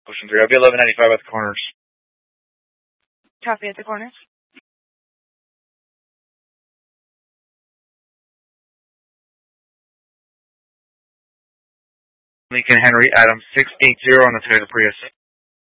Ocean 3. I'll be 1195 at the corners. Copy at the corners. Lincoln Henry Adams 680 on the Toyota Prius.